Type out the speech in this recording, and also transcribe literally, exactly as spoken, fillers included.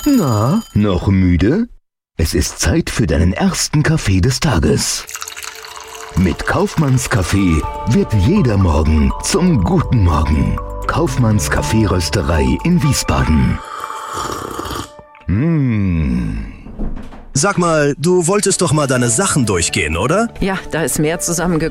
Na, noch müde? Es ist Zeit für deinen ersten Kaffee des Tages. Mit Kaufmanns Kaffee wird jeder Morgen zum guten Morgen. Kaufmanns Kaffeerösterei in Wiesbaden. Mmh. Sag mal, du wolltest doch mal deine Sachen durchgehen, oder? Ja, da ist mehr zusammengekommen